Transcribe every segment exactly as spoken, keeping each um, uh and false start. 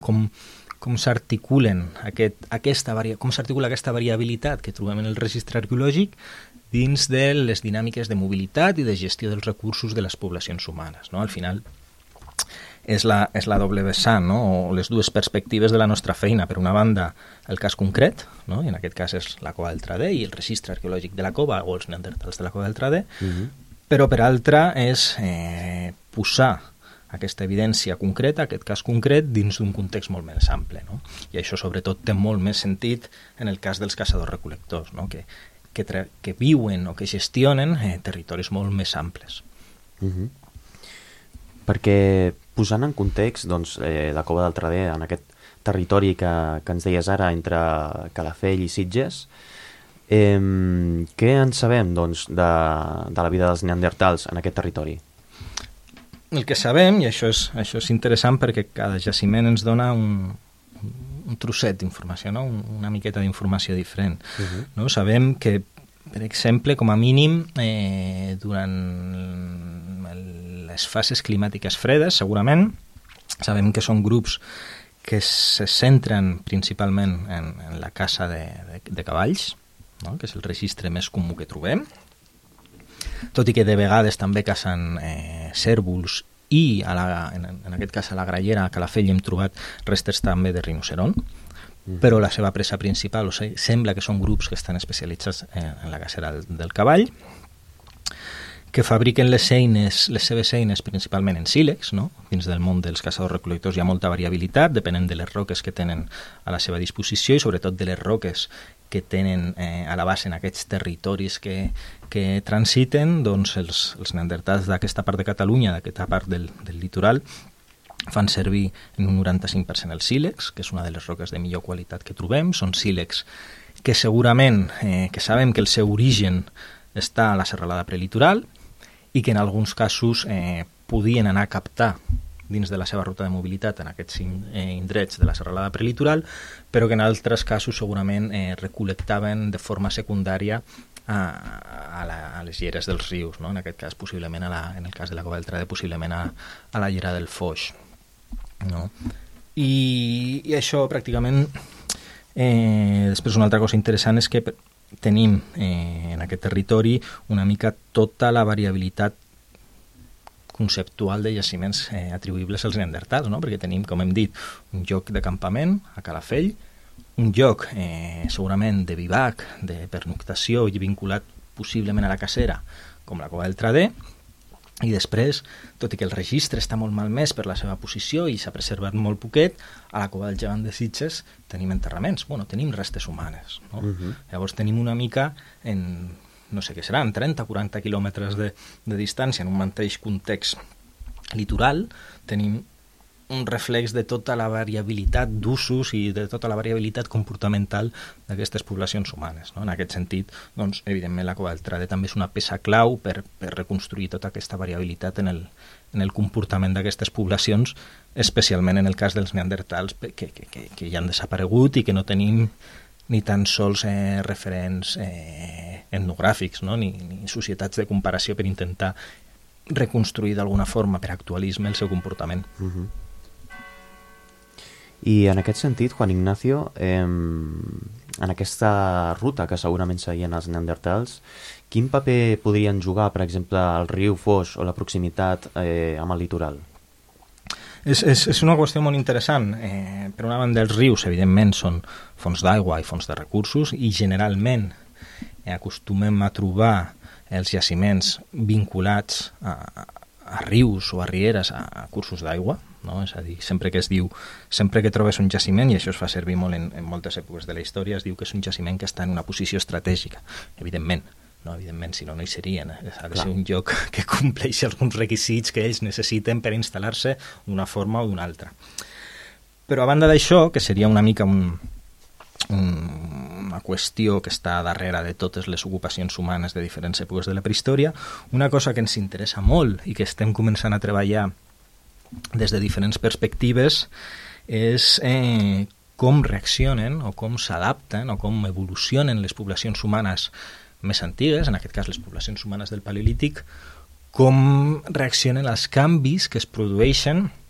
com, com s'articulen aquest, aquesta, varia, com s'articula aquesta variabilitat que trobem en el registre arqueològic dins de les dinàmiques de mobilitat i de gestió dels recursos de les poblacions humanes. No? Al final és la, és la doble vessant, no? O les dues perspectives de la nostra feina. Per una banda, el cas concret, no? I en aquest cas és la cova del Tradè i el registre arqueològic de la cova o els neandertals de la cova del Tradè, uh-huh. Però per altra és eh, posar aquesta evidència concreta, aquest cas concret, dins d'un context molt més ample. No? I això, sobretot, té molt més sentit en el cas dels caçadors-recol·lectors, no? que, que, tra- que viuen o que gestionen eh, territoris molt més amples. Uh-huh. Perquè, posant en context, doncs, eh, la Cova del Tradè, en aquest territori que, que ens deies ara, entre Calafell i Sitges, eh, què en sabem, doncs, de, de la vida dels neandertals en aquest territori? El que sabem, i això és, això és interessant perquè cada jaciment ens dona un, un trosset d'informació, no? Una miqueta d'informació diferent. Uh-huh. No? Sabem que, per exemple, com a mínim, eh, durant el, les fases climàtiques fredes, segurament, sabem que són grups que se centren principalment en, en la caça de, de, de cavalls, no? Que és el registre més comú que trobem, tot i que de vegades també cacen eh, cérvols i a la, en, en aquest cas a la Grallera, a Calafell, hem trobat restes també de rinoceront, mm. però la seva presa principal, o sigui, sembla que són grups que estan especialitzats en, en la cacera del, del cavall, que fabriquen les eines, les seves eines principalment en sílex, no? Dins del món dels caçadors-recol·lectors hi ha molta variabilitat, depenent de les roques que tenen a la seva disposició i sobretot de les roques que tenen eh, a la base en aquests territoris que, que transiten, doncs els, els neandertals d'aquesta part de Catalunya, d'aquesta part del, del litoral, fan servir en un noranta-cinc per cent el sílex, que és una de les roques de millor qualitat que trobem. Són sílex que segurament, eh, que sabem que el seu origen està a la serralada prelitoral i que en alguns casos eh, podien anar a captar dins de la seva ruta de mobilitat en aquests indrets de la serralada prelitoral, però que en altres casos segurament eh, recol·lectaven de forma secundària a, a, la, a les lleres dels rius, no? En aquest cas possiblement, a la, en el cas de la Cova del Tradè, possiblement a, a la llera del Foix. No? I, I això pràcticament... Eh, després una altra cosa interessant és que tenim eh, en aquest territori una mica tota la variabilitat conceptual de jaciments eh, atribuïbles als neandertals, no? Perquè tenim, com hem dit, un lloc de campament a Calafell, un lloc eh, segurament de vivac, de pernoctació i vinculat possiblement a la cacera, com la Cova del Tradè, i després, tot i que el registre està molt malmès per la seva posició i s'ha preservat molt poquet, a la Cova del Gegant de Sitges tenim enterraments, bueno, tenim restes humanes, no? Uh-huh. Llavors tenim una mica en... no sé què seran, trenta a quaranta quilòmetres de, de distància en un mateix context litoral, tenim un reflex de tota la variabilitat d'usos i de tota la variabilitat comportamental d'aquestes poblacions humanes. No? En aquest sentit, doncs, evidentment, la Cova del Tradè també és una peça clau per, per reconstruir tota aquesta variabilitat en el, en el comportament d'aquestes poblacions, especialment en el cas dels neandertals, que, que, que, que ja han desaparegut i que no tenim ni tan sols eh, referents eh, etnogràfics, no? ni, ni societats de comparació per intentar reconstruir d'alguna forma, per actualisme, el seu comportament. Uh-huh. I en aquest sentit, Juan Ignacio, eh, en aquesta ruta que segurament seguien els neandertals, quin paper podrien jugar, per exemple, el riu Foix o la proximitat eh, amb el litoral? És, és, és una qüestió molt interessant. Eh, per una banda, els rius, evidentment, són fonts d'aigua i fonts de recursos i generalment eh, acostumem a trobar els jaciments vinculats a, a rius o a rieres, a, a cursos d'aigua, no? És a dir, sempre que es diu, sempre que trobes un jaciment, i això es fa servir molt en, en moltes èpoques de la història, es diu que és un jaciment que està en una posició estratègica, evidentment. No, evidentment, si no, no hi serien. Ha de Clar. ser un lloc que compleixi alguns requisits que ells necessiten per instal·lar-se d'una forma o d'una altra. Però a banda d'això, que seria una mica un, un, una qüestió que està darrere de totes les ocupacions humanes de diferents èpoques de la prehistòria, una cosa que ens interessa molt i que estem començant a treballar des de diferents perspectives és eh, com reaccionen o com s'adapten o com evolucionen les poblacions humanes més antigues, en aquest cas les poblacions humanes del Paleolític, com reaccionen als canvis que es produeixen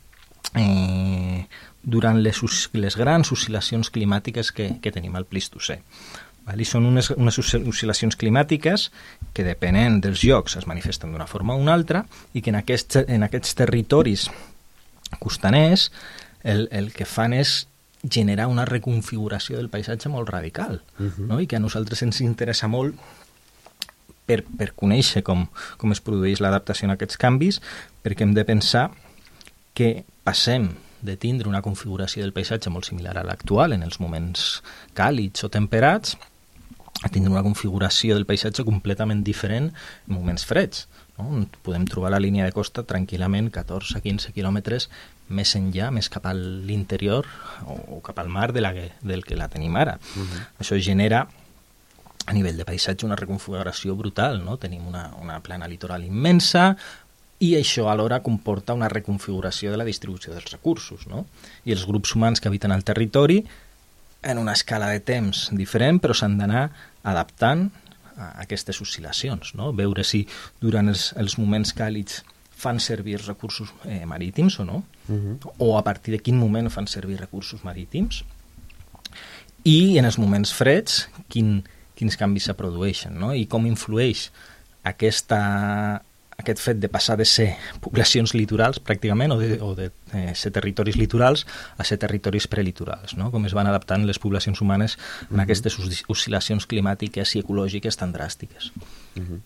eh, durant les, les grans oscil·lacions climàtiques que, que tenim al Plistocè. I són unes, unes oscil·lacions climàtiques que, depenent dels llocs, es manifesten d'una forma o una altra, i que en aquests, en aquests territoris costaners el, el que fan és generar una reconfiguració del paisatge molt radical, uh-huh. no? I que a nosaltres ens interessa molt per, per conèixer com, com es produeix l'adaptació a aquests canvis, perquè hem de pensar que passem de tindre una configuració del paisatge molt similar a l'actual en els moments càlids o temperats a tindre una configuració del paisatge completament diferent en moments freds. No? Podem trobar la línia de costa tranquil·lament catorze a quinze quilòmetres més enllà, més cap a l'interior o, o cap al mar de la, del que la tenim ara. Uh-huh. Això genera a nivell de paisatge una reconfiguració brutal, no? Tenim una, una plana litoral immensa i això alhora comporta una reconfiguració de la distribució dels recursos, no? I els grups humans que habiten al territori en una escala de temps diferent, però s'han d'anar adaptant a aquestes oscil·lacions, no? Veure si durant els, els moments càlids fan servir recursos eh, marítims o no, uh-huh. o a partir de quin moment fan servir recursos marítims, i en els moments freds quin, quins canvis se produeixen, no? I com influeix aquesta, aquest fet de passar de ser poblacions litorals pràcticament, o de, o de eh, ser territoris litorals a ser territoris prelitorals, no? Com es van adaptant les poblacions humanes en uh-huh. aquestes oscil·lacions climàtiques i ecològiques tan dràstiques. Uh-huh.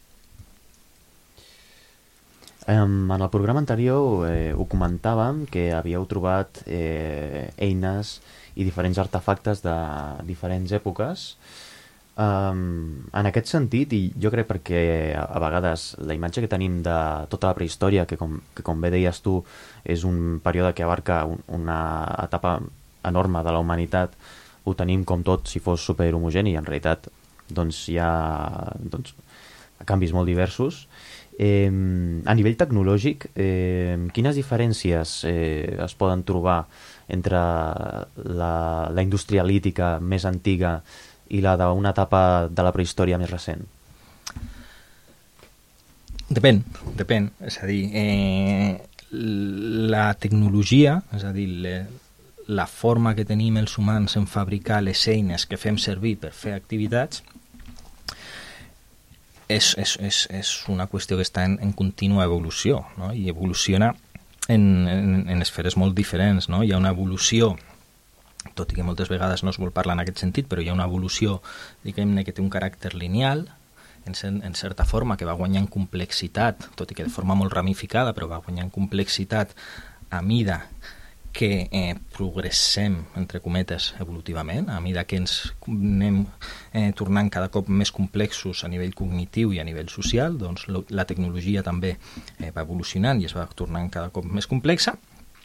Um, en el programa anterior eh, ho comentàvem que havíeu trobat eh, eines i diferents artefactes de diferents èpoques. Um, en aquest sentit, i jo crec perquè a, a vegades la imatge que tenim de tota la prehistòria, que com, que com bé deies tu és un període que abarca un, una etapa enorme de la humanitat, ho tenim com tot si fos superhomogeni, i en realitat doncs, hi ha doncs, canvis molt diversos. Eh, a nivell tecnològic, eh, quines diferències eh, es poden trobar entre la, la indústria lítica més antiga i la d'una etapa de la prehistòria més recent? Depèn, depèn. És a dir, eh, la tecnologia, és a dir, le, la forma que tenim els humans en fabricar les eines que fem servir per fer activitats, és, és, és, és una qüestió que està en, en contínua evolució, no? I evoluciona en, en, en esferes molt diferents, no? Hi ha una evolució, tot i que moltes vegades no es vol parlar en aquest sentit, però hi ha una evolució, diguem-ne, que té un caràcter lineal, en, en certa forma, que va guanyant complexitat, tot i que de forma molt ramificada, però va guanyant complexitat a mida que eh, progressem, entre cometes, evolutivament, a mida que ens anem eh, tornant cada cop més complexos a nivell cognitiu i a nivell social, doncs lo, la tecnologia també eh, va evolucionant i es va tornant cada cop més complexa,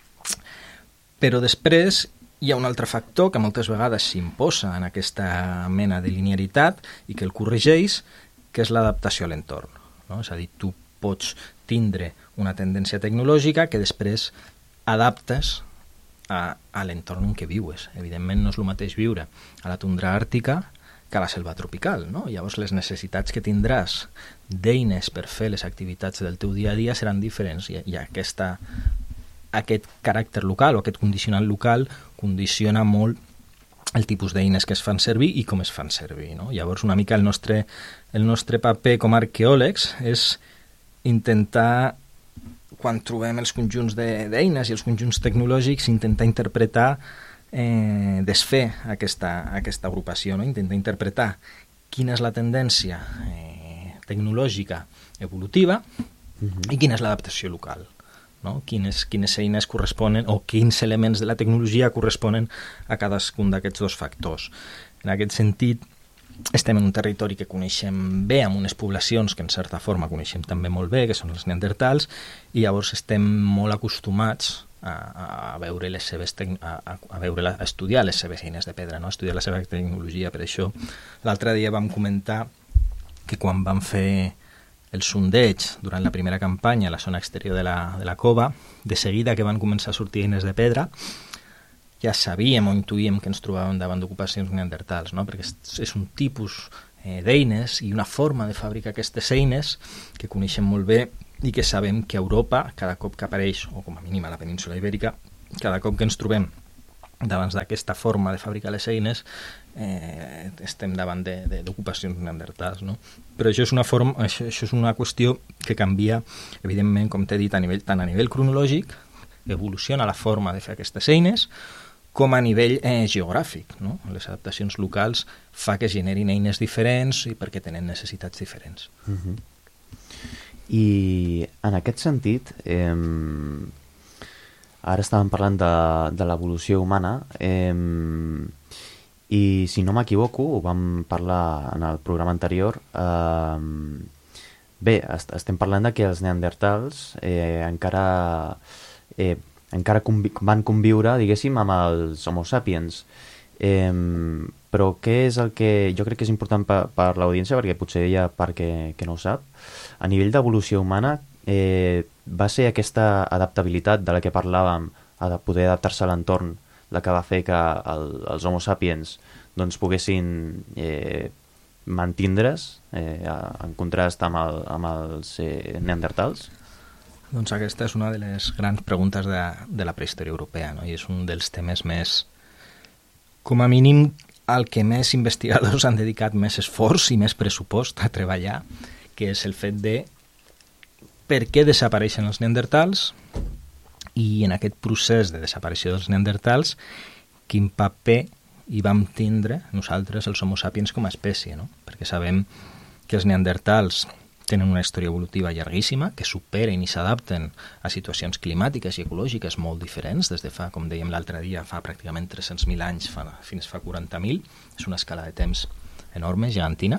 però després hi ha un altre factor que moltes vegades s'imposa en aquesta mena de linearitat i que el corregeix, que és l'adaptació a l'entorn, no? És a dir, tu pots tindre una tendència tecnològica que després adaptes a, a l'entorn en què viues. Evidentment no és el mateix viure a la tundra àrtica que a la selva tropical, no? Llavors les necessitats que tindràs d'eines per fer les activitats del teu dia a dia seran diferents i, i aquesta, aquest caràcter local o aquest condicionant local condiciona molt el tipus d'eines que es fan servir i com es fan servir, no? Llavors una mica el nostre, el nostre paper com a arqueòlegs és intentar, quan trobem els conjunts d'eines i els conjunts tecnològics, intentar interpretar, eh, desfer aquesta, aquesta agrupació, no? Intentar interpretar quina és la tendència eh, tecnològica evolutiva uh-huh. i quina és l'adaptació local, no? Quines, quines eines corresponen o quins elements de la tecnologia corresponen a cadascun d'aquests dos factors. En aquest sentit, estem en un territori que coneixem bé, amb unes poblacions que en certa forma coneixem també molt bé, que són els neandertals, i llavors estem molt acostumats a, a veure les seves a, a, veure la, a estudiar les seves eines de pedra, no? A estudiar la seva tecnologia. Per això l'altre dia vam comentar que quan vam fer el sondeig durant la primera campanya a la zona exterior de la, de la cova, de seguida que van començar a sortir eines de pedra, ja sabíem o intuïem que ens trobàvem davant d'ocupacions neandertals, no? Perquè és, és un tipus eh, d'eines i una forma de fabricar aquestes eines que coneixem molt bé i que sabem que a Europa, cada cop que apareix, o com a mínim a la península Ibèrica, cada cop que ens trobem davant d'aquesta forma de fabricar les eines, eh, estem davant d'ocupacions neandertals, no? Però això és una forma, això, això és una qüestió que canvia, evidentment, com t'he dit, a nivell, tant a nivell cronològic, evoluciona la forma de fer aquestes eines, com a nivell eh, geogràfic, no? Les adaptacions locals fa que generin eines diferents i perquè tenen necessitats diferents. Uh-huh. I en aquest sentit, eh, ara estàvem parlant de, de l'evolució humana, eh, i si no m'equivoco, ho vam parlar en el programa anterior, eh, bé, est estem parlant de que els neandertals eh, encara, eh, encara convi van conviure, diguéssim, amb els homo sapiens. Eh, però què és el que jo crec que és important per, per l'audiència, perquè potser hi ha part que, que no ho sap, a nivell d'evolució humana, eh, va ser aquesta adaptabilitat de la que parlàvem, de poder adaptar-se a l'entorn, la que va fer que el, els homo sapiens doncs, poguessin eh, mantindre's eh, en contrast amb, el, amb els eh, neandertals? Doncs aquesta és una de les grans preguntes de, de la prehistòria europea, no? I és un dels temes més, com a mínim, al que més investigadors han dedicat més esforç i més pressupost a treballar, que és el fet de per què desapareixen els neandertals i en aquest procés de desaparició dels neandertals quin paper hi vam tindre nosaltres, els homo sapiens, com a espècie, no? Perquè sabem que els neandertals tenen una història evolutiva llarguíssima, que superen i s'adapten a situacions climàtiques i ecològiques molt diferents, des de fa, com dèiem l'altre dia, fa pràcticament tres-cents mil anys fa, fins fa quaranta mil. És una escala de temps enorme, gegantina.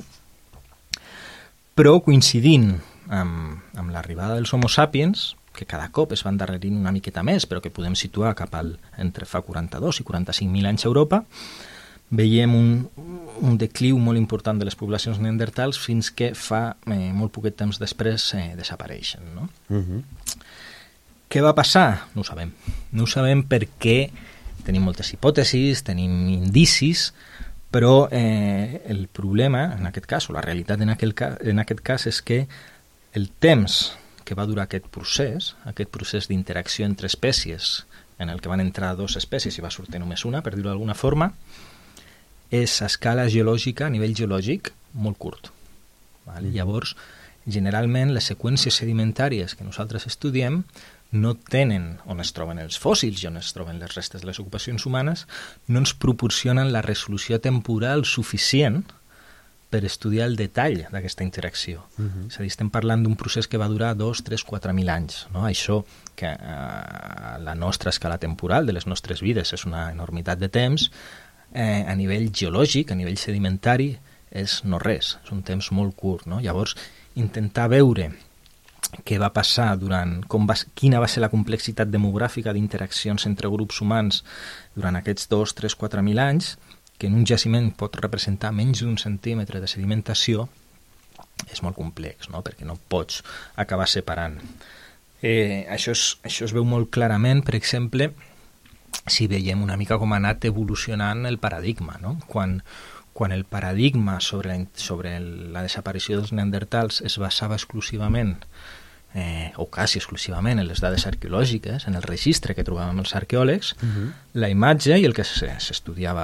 Però coincidint amb, amb l'arribada dels homo sapiens, que cada cop es van darrerint una miqueta més, però que podem situar cap al, entre fa quaranta-dos i quaranta-cinc mil anys a Europa, veiem un, un decliu molt important de les poblacions neandertals fins que fa eh, molt poquet temps després eh, desapareixen, no? Uh-huh. Què va passar? No ho sabem. No ho sabem perquè tenim moltes hipòtesis, tenim indicis, però eh, el problema, en aquest cas, o la realitat en, aquell ca en aquest cas, és que el temps que va durar aquest procés, aquest procés d'interacció entre espècies, en el que van entrar dues espècies i va sortir només una, per dir-ho d'alguna forma, és a escala geològica, a nivell geològic, molt curt. Vale? Mm. Llavors, generalment, les seqüències sedimentàries que nosaltres estudiem no tenen on es troben els fòssils i on es troben les restes de les ocupacions humanes, no ens proporcionen la resolució temporal suficient per estudiar el detall d'aquesta interacció. Uh-huh. És a dir, estem parlant d'un procés que va durar dos, tres, quatre mil anys. No? Això, que a la nostra escala temporal de les nostres vides és una enormitat de temps, eh, a nivell geològic, a nivell sedimentari, és no res, és un temps molt curt. No? Llavors, intentar veure què va passar durant, com va, quina va ser la complexitat demogràfica d'interaccions entre grups humans durant aquests dos, tres, quatre mil anys, que en un jaciment pot representar menys d'un centímetre de sedimentació, és molt complex, no? Perquè no pots acabar separant. Eh, això, és, això es veu molt clarament, per exemple, si veiem una mica com ha anat evolucionant el paradigma, no? Quan, quan el paradigma sobre la, sobre la desaparició dels neandertals es basava exclusivament Eh, o quasi exclusivament en les dades arqueològiques, en el registre que trobàvem els arqueòlegs, uh-huh. la imatge i el que s'estudiava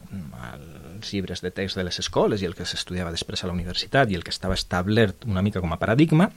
als llibres de text de les escoles i el que s'estudiava després a la universitat i el que estava establert una mica com a paradigma,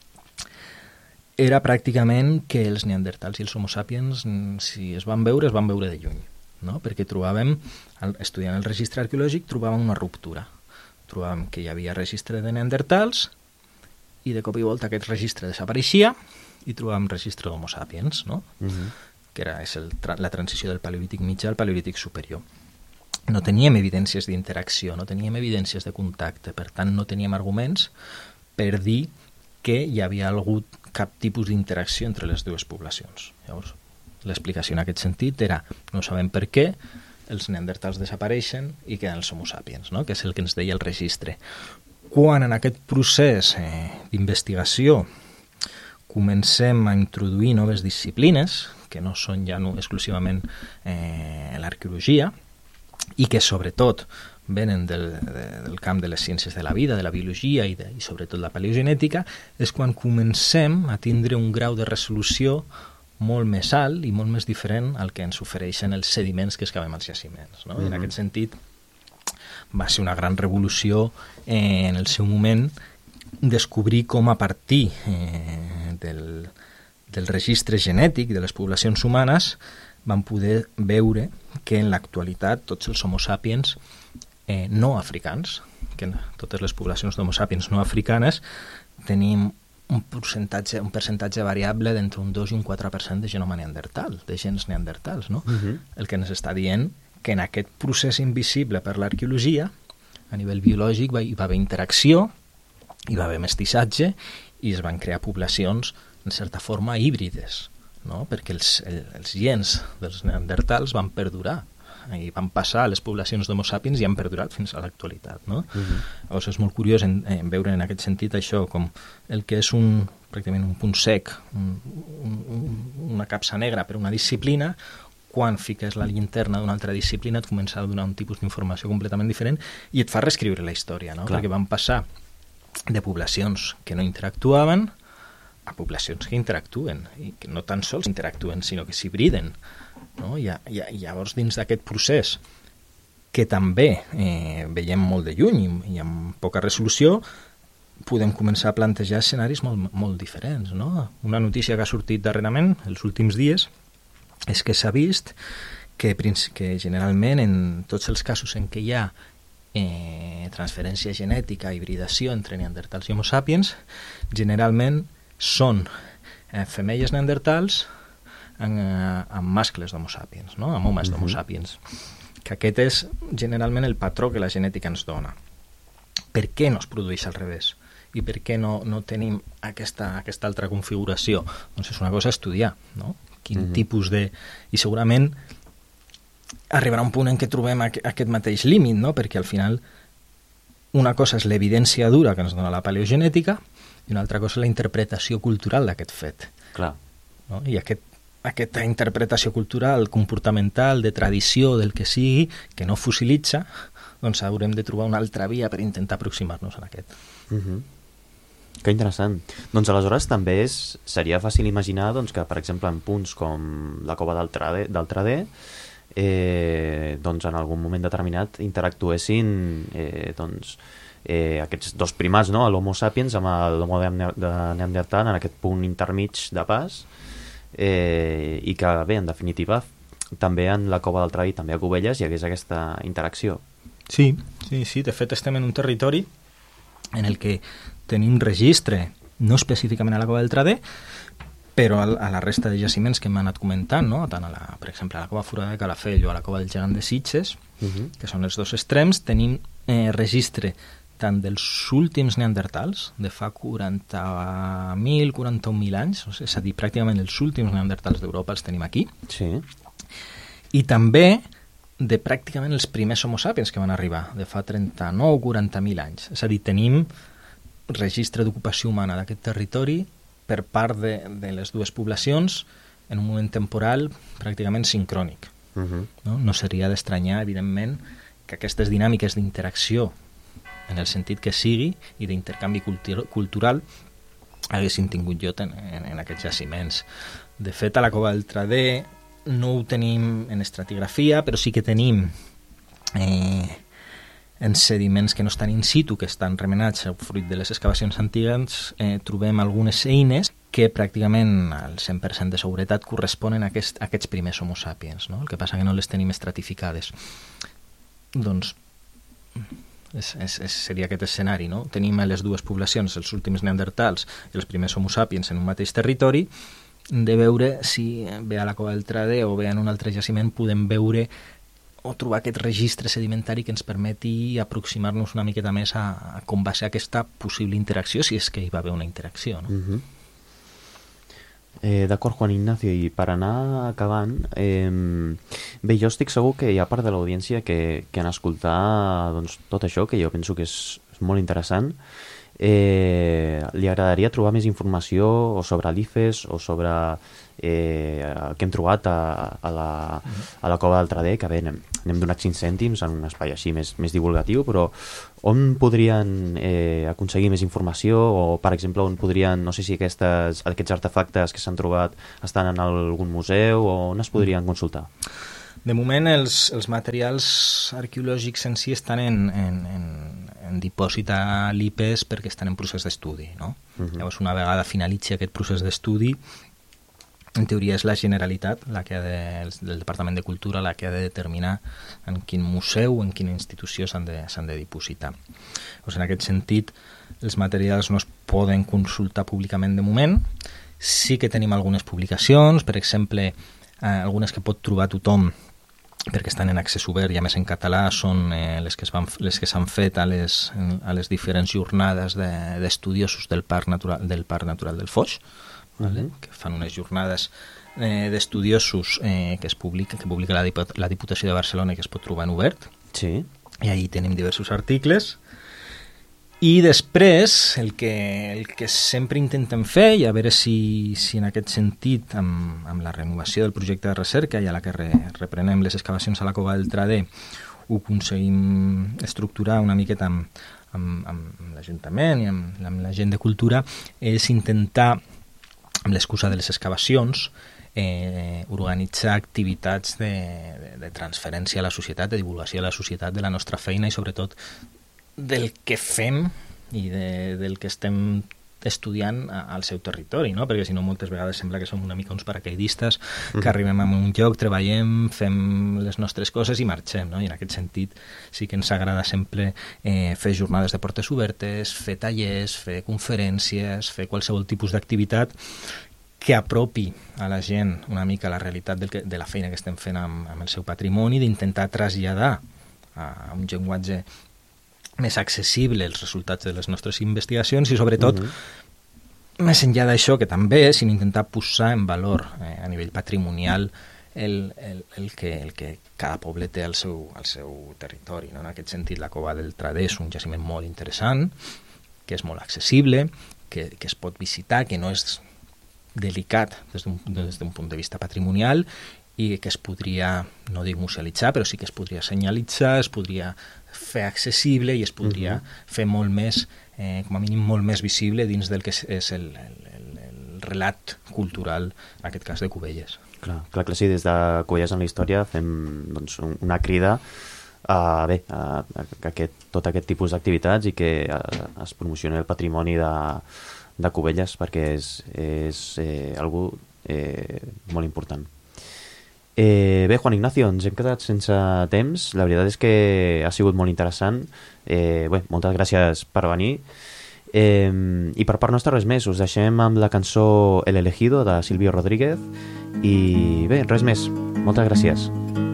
era pràcticament que els neandertals i els homo sapiens, si es van veure, es van veure de lluny, no? Perquè trobàvem, estudiant el registre arqueològic, trobàvem una ruptura. Trobàvem que hi havia registre de neandertals i de cop i volta aquest registre desapareixia i trobàvem registre d'homo sapiens, no? Uh-huh. Que era, és el, la transició del paleolític mitjà al paleolític superior. No teníem evidències d'interacció, no teníem evidències de contacte, per tant no teníem arguments per dir que hi havia hagut cap tipus d'interacció entre les dues poblacions. Llavors, l'explicació en aquest sentit era, no sabem per què, els neandertals desapareixen i queden els homo sapiens, no? Que és el que ens deia el registre. Quan en aquest procés eh, d'investigació comencem a introduir noves disciplines, que no són ja no exclusivament eh, l'arqueologia, i que sobretot venen del, de, del camp de les ciències de la vida, de la biologia i, de, i sobretot la paleogenètica, és quan comencem a tindre un grau de resolució molt més alt i molt més diferent al que ens ofereixen els sediments que excavem als jaciments, no? Mm-hmm. I en aquest sentit va ser una gran revolució eh, en el seu moment descobrir com a partir eh, del, del registre genètic de les poblacions humanes van poder veure que en l'actualitat tots els homo sapiens eh, no africans, que totes les poblacions d'homo sapiens no africanes tenim un percentatge, un percentatge variable d'entre un dos i un quatre per cent de genoma neandertal, de gens neandertals, no? Uh-huh. El que ens està dient que en aquest procés invisible per l'arqueologia, a nivell biològic va, hi va haver interacció, hi va haver mestissatge i es van crear poblacions, en certa forma, híbrides, no? Perquè els, el, els gens dels neandertals van perdurar i van passar a les poblacions d'homo sapiens i han perdurat fins a l'actualitat, no? Uh-huh. Llavors és molt curiós en, en veure en aquest sentit això com el que és un, pràcticament un punt sec, un, un, una capsa negra per una disciplina, quan fiques la llinterna d'una altra disciplina et comença a donar un tipus d'informació completament diferent i et fa reescriure la història, no? Clar. Perquè van passar de poblacions que no interactuaven a poblacions que interactuen, i que no tan sols interactuen, sinó que s'hibriden, no? I, i, i llavors dins d'aquest procés que també eh, veiem molt de lluny i, i amb poca resolució podem començar a plantejar escenaris molt, molt diferents, no? Una notícia que ha sortit darrerament els últims dies és que s'ha vist que, que generalment en tots els casos en què hi ha eh, transferència genètica, hibridació entre neandertals i homo sapiens, generalment són eh, femelles neandertals amb, eh, amb mascles d'homo sapiens, no? Amb homes d'homo sapiens. Que aquest és generalment el patró que la genètica ens dona. Per què no es produeix al revés? I per què no, no tenim aquesta, aquesta altra configuració? Doncs és una cosa a estudiar, no? Quin uh-huh. tipus de... I segurament arribarà un punt en què trobem aqu aquest mateix límit, no? Perquè al final una cosa és l'evidència dura que ens dona la paleogenètica i una altra cosa és la interpretació cultural d'aquest fet. Clar. No? I aquest, aquesta interpretació cultural, comportamental, de tradició, del que sigui, que no fossilitza, doncs haurem de trobar una altra via per intentar aproximar-nos a aquest. Uh-huh. Que interessant. Doncs aleshores també és, seria fàcil imaginar doncs, que, per exemple, en punts com la cova del Trader, del Trader eh, doncs en algun moment determinat interactuessin eh, doncs, eh, aquests dos primats, no? l'Homo sapiens amb l'Homo de Neandertal en aquest punt intermig de pas eh, i que bé, en definitiva també en la cova del Trader i també a Cubelles hi hagués aquesta interacció. Sí, sí, sí, de fet estem en un territori en el que tenim registre, no específicament a la cova del Trader, però a la resta de jaciments que hem anat comentant, no? Tant a la, per exemple, a la cova Forada de Calafell o a la cova del Gegant de Sitges, uh-huh. que són els dos extrems, tenim eh, registre tant dels últims neandertals, de fa quaranta mil, quaranta-un mil anys, és a dir, pràcticament els últims neandertals d'Europa els tenim aquí, sí. I també de pràcticament els primers homo sapiens que van arribar, de fa trenta-nou o quaranta mil anys. És a dir, tenim registre d'ocupació humana d'aquest territori per part de, de les dues poblacions en un moment temporal pràcticament sincrònic. Uh-huh. No? No seria d'estranyar, evidentment, que aquestes dinàmiques d'interacció en el sentit que sigui i d'intercanvi cultu cultural haguessin tingut lloc en, en, en aquests jaciments. De fet, a la cova del Trader no ho tenim en estratigrafia, però sí que tenim eh, en sediments que no estan in situ, que estan remenats fruit de les excavacions antigues, eh, trobem algunes eines que pràcticament al cent per cent de seguretat corresponen a, aquest, a aquests primers homo sapiens, no? El que passa que no les tenim estratificades. Doncs és, és, és, seria aquest escenari, no? Tenim a les dues poblacions, els últims neandertals i els primers homo sapiens en un mateix territori, de veure si bé a la cova del Trader o bé en un altre jaciment podem veure o trobar aquest registre sedimentari que ens permeti aproximar-nos una miqueta més a, a com va ser aquesta possible interacció, si és que hi va haver una interacció, no? Uh-huh. Eh, D'acord, Juan Ignacio, i per anar acabant, eh, bé, jo estic segur que hi ha part de l'audiència que, que han escoltat doncs, tot això, que jo penso que és, és molt interessant, eh, li agradaria trobar més informació o sobre l'I F E S o sobre eh, el que hem trobat a, a, la, a la Cova del Trader, que bé, n'hem, n'hem donat cinc cèntims en un espai així més, més divulgatiu, però on podrien eh, aconseguir més informació o, per exemple, on podrien, no sé si aquestes, aquests artefactes que s'han trobat estan en algun museu o on es podrien consultar? De moment, els, els materials arqueològics en si estan en, en, en, en dipòsit a l'I P E S perquè estan en procés d'estudi, no? Uh-huh. Llavors, una vegada finalitzi aquest procés d'estudi, en teoria és la Generalitat, la que ha de, el Departament de Cultura, la que ha de determinar en quin museu o en quina institució s'han de, s'han de dipositar. Llavors, en aquest sentit, els materials no es poden consultar públicament de moment. Sí que tenim algunes publicacions, per exemple, eh, algunes que pot trobar tothom perquè estan en accés obert i a més en català, són eh, les que es van, les que s'han fet a les, a les diferents jornades de, d'estudiosos del Parc Natural del, Parc Natural del Foix, vale? Uh-huh. Que fan unes jornades eh, d'estudiosos eh, que es publica, que publica la, Dip- la Diputació de Barcelona i que es pot trobar en obert. Sí. I ahí tenim diversos articles. I després, el que, el que sempre intentem fer, i a veure si, si en aquest sentit, amb, amb la renovació del projecte de recerca i a la que re, reprenem les excavacions a la Cova del Trader, ho aconseguim estructurar una miqueta amb, amb, amb l'Ajuntament i amb, amb la gent de cultura, és intentar, amb l'excusa de les excavacions, eh, organitzar activitats de, de, de transferència a la societat, de divulgació a la societat de la nostra feina i sobretot del que fem i de, del que estem estudiant a, al seu territori, no? Perquè si no moltes vegades sembla que som una mica uns paracaidistes que arribem a un lloc, treballem, fem les nostres coses i marxem, no? I en aquest sentit sí que ens agrada sempre eh, fer jornades de portes obertes, fer tallers, fer conferències, fer qualsevol tipus d'activitat que apropi a la gent una mica la realitat del que, de la feina que estem fent amb, amb el seu patrimoni, d'intentar traslladar a, a un llenguatge més accessible els resultats de les nostres investigacions i sobretot uh-huh. més enllà d'això que també és intentar posar en valor eh, a nivell patrimonial el, el, el, que, el que cada poble té al seu, al seu territori, no? En aquest sentit la Cova del Trader és un jaciment molt interessant, que és molt accessible, que, que es pot visitar, que no és delicat des d'un, des d'un punt de vista patrimonial i que es podria, no dic musealitzar, però sí que es podria senyalitzar, es podria fer accessible i es podria uh-huh. fer molt més, eh, com a mínim molt més visible dins del que és, és el, el, el, el relat cultural, en aquest cas de Cubelles. Clar, clar que sí, des de Cubelles en la història fem doncs, una crida a, bé, a, a, a aquest, tot aquest tipus d'activitats i que a, es promocioni el patrimoni de, de Cubelles perquè és, és eh, algú eh, molt important. Eh, bé, Juan Ignacio, ens hem quedat sense temps. La veritat és que ha sigut molt interessant. Eh, bé, moltes gràcies per venir. Eh, I per part nostra res més. Us deixem amb la cançó El Elegido de Silvio Rodríguez. I bé, res més. Moltes gràcies.